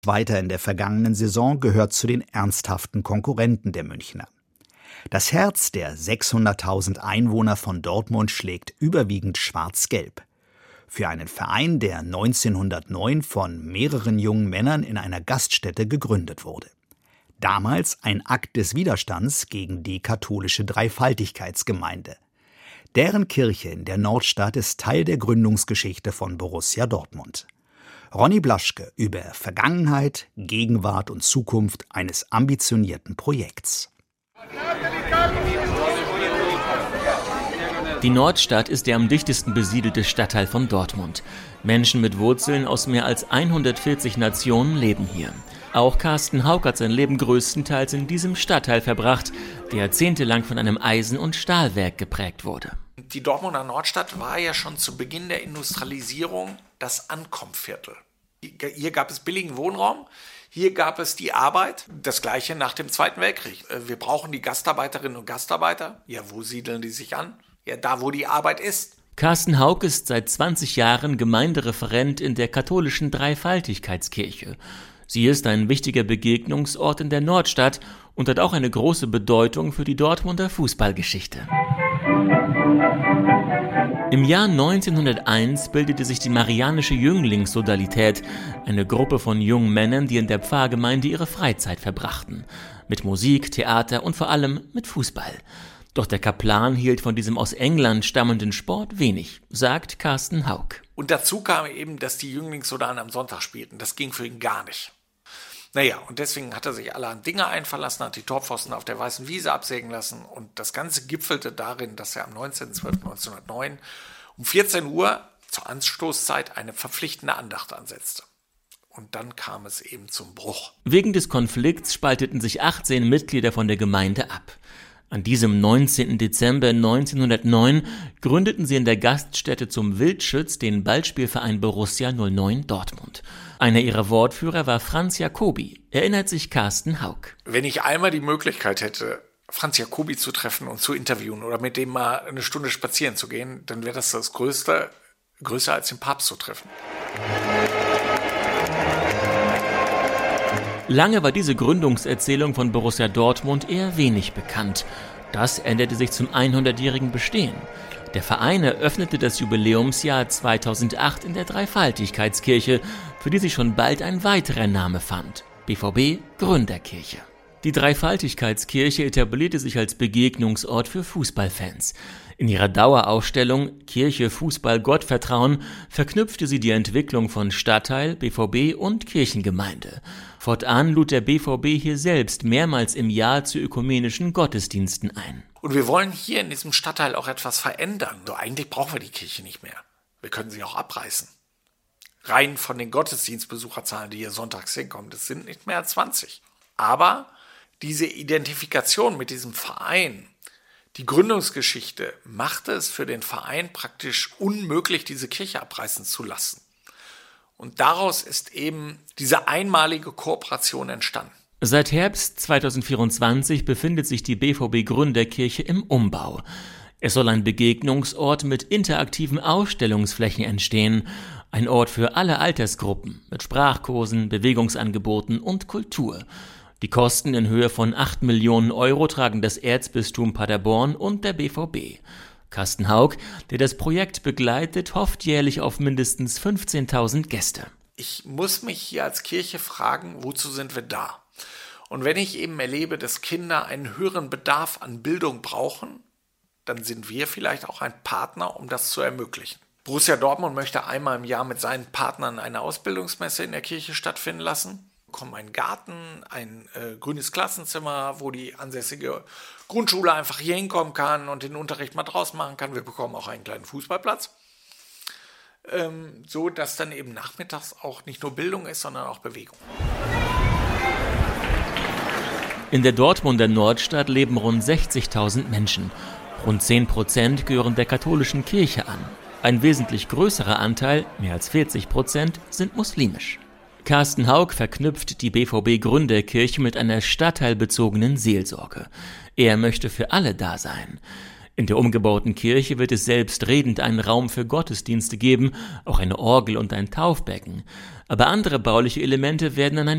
Weiter in der vergangenen Saison gehört zu den ernsthaften Konkurrenten der Münchner. Das Herz der 600.000 Einwohner von Dortmund schlägt überwiegend schwarz-gelb. Für einen Verein, der 1909 von mehreren jungen Männern in einer Gaststätte gegründet wurde. Damals ein Akt des Widerstands gegen die katholische Dreifaltigkeitsgemeinde. Deren Kirche in der Nordstadt ist Teil der Gründungsgeschichte von Borussia Dortmund. Ronny Blaschke über Vergangenheit, Gegenwart und Zukunft eines ambitionierten Projekts. Die Nordstadt ist der am dichtesten besiedelte Stadtteil von Dortmund. Menschen mit Wurzeln aus mehr als 140 Nationen leben hier. Auch Carsten Hauck hat sein Leben größtenteils in diesem Stadtteil verbracht, der jahrzehntelang von einem Eisen- und Stahlwerk geprägt wurde. Die Dortmunder Nordstadt war ja schon zu Beginn der Industrialisierung das Ankommviertel. Hier gab es billigen Wohnraum, hier gab es die Arbeit, das Gleiche nach dem Zweiten Weltkrieg. Wir brauchen die Gastarbeiterinnen und Gastarbeiter. Ja, wo siedeln die sich an? Ja, da, wo die Arbeit ist. Carsten Hauck ist seit 20 Jahren Gemeindereferent in der katholischen Dreifaltigkeitskirche. Sie ist ein wichtiger Begegnungsort in der Nordstadt und hat auch eine große Bedeutung für die Dortmunder Fußballgeschichte. Im Jahr 1901 bildete sich die Marianische Jünglingssodalität, eine Gruppe von jungen Männern, die in der Pfarrgemeinde ihre Freizeit verbrachten. Mit Musik, Theater und vor allem mit Fußball. Doch der Kaplan hielt von diesem aus England stammenden Sport wenig, sagt Carsten Hauck. Und dazu kam eben, dass die Jünglingssodalen am Sonntag spielten. Das ging für ihn gar nicht. Naja, und deswegen hat er sich allerhand Dinge einfallen lassen, hat die Torpfosten auf der Weißen Wiese absägen lassen und das Ganze gipfelte darin, dass er am 19.12.1909 um 14 Uhr zur Anstoßzeit eine verpflichtende Andacht ansetzte. Und dann kam es eben zum Bruch. Wegen des Konflikts spalteten sich 18 Mitglieder von der Gemeinde ab. An diesem 19. Dezember 1909 gründeten sie in der Gaststätte zum Wildschütz den Ballspielverein Borussia 09 Dortmund. Einer ihrer Wortführer war Franz Jacobi, erinnert sich Carsten Hauck. Wenn ich einmal die Möglichkeit hätte, Franz Jacobi zu treffen und zu interviewen oder mit dem mal eine Stunde spazieren zu gehen, dann wäre das größer als den Papst zu treffen. Lange war diese Gründungserzählung von Borussia Dortmund eher wenig bekannt. Das änderte sich zum 100-jährigen Bestehen. Der Verein eröffnete das Jubiläumsjahr 2008 in der Dreifaltigkeitskirche, für die sich schon bald ein weiterer Name fand: BVB Gründerkirche. Die Dreifaltigkeitskirche etablierte sich als Begegnungsort für Fußballfans. In ihrer Dauerausstellung Kirche, Fußball, Gottvertrauen verknüpfte sie die Entwicklung von Stadtteil, BVB und Kirchengemeinde. Fortan lud der BVB hier selbst mehrmals im Jahr zu ökumenischen Gottesdiensten ein. Und wir wollen hier in diesem Stadtteil auch etwas verändern. So, eigentlich brauchen wir die Kirche nicht mehr. Wir können sie auch abreißen. Rein von den Gottesdienstbesucherzahlen, die hier sonntags hinkommen, das sind nicht mehr als 20. Aber diese Identifikation mit diesem Verein, die Gründungsgeschichte, machte es für den Verein praktisch unmöglich, diese Kirche abreißen zu lassen. Und daraus ist eben diese einmalige Kooperation entstanden. Seit Herbst 2024 befindet sich die BVB Gründerkirche im Umbau. Es soll ein Begegnungsort mit interaktiven Ausstellungsflächen entstehen. Ein Ort für alle Altersgruppen mit Sprachkursen, Bewegungsangeboten und Kultur. Die Kosten in Höhe von 8 Millionen Euro tragen das Erzbistum Paderborn und der BVB. Carsten Hauck, der das Projekt begleitet, hofft jährlich auf mindestens 15.000 Gäste. Ich muss mich hier als Kirche fragen, wozu sind wir da? Und wenn ich eben erlebe, dass Kinder einen höheren Bedarf an Bildung brauchen, dann sind wir vielleicht auch ein Partner, um das zu ermöglichen. Borussia Dortmund möchte einmal im Jahr mit seinen Partnern eine Ausbildungsmesse in der Kirche stattfinden lassen. Wir bekommen einen Garten, ein grünes Klassenzimmer, wo die ansässige Grundschule einfach hier hinkommen kann und den Unterricht mal draußen machen kann. Wir bekommen auch einen kleinen Fußballplatz, so dass dann eben nachmittags auch nicht nur Bildung ist, sondern auch Bewegung. In der Dortmunder Nordstadt leben rund 60.000 Menschen. Rund 10% gehören der katholischen Kirche an. Ein wesentlich größerer Anteil, mehr als 40%, sind muslimisch. Carsten Hauck verknüpft die BVB-Gründerkirche mit einer stadtteilbezogenen Seelsorge. Er möchte für alle da sein. In der umgebauten Kirche wird es selbstredend einen Raum für Gottesdienste geben, auch eine Orgel und ein Taufbecken. Aber andere bauliche Elemente werden an ein